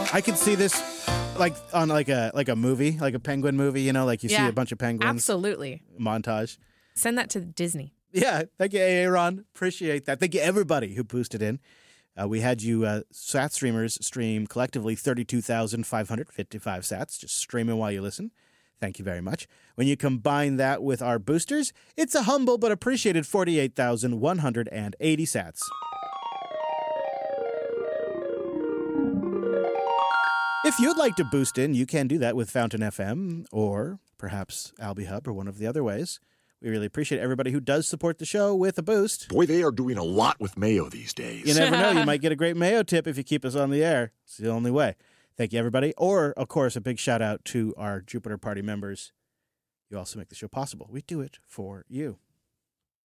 I could see this like on like a movie, like a penguin movie, you know, like you see a bunch of penguins. Absolutely. Montage. Send that to Disney. Yeah. Thank you, Aaron. Appreciate that. Thank you, everybody who boosted in. We had you SAT streamers stream collectively 32,555 sats, just streaming while you listen. Thank you very much. When you combine that with our boosters, it's a humble but appreciated 48,180 sats. If you'd like to boost in, you can do that with Fountain FM or perhaps Albie Hub or one of the other ways. We really appreciate everybody who does support the show with a boost. Boy, they are doing a lot with Mayo these days. You never know. You might get a great Mayo tip if you keep us on the air. It's the only way. Thank you, everybody. Or, of course, a big shout out to our Jupiter Party members. You also make the show possible. We do it for you.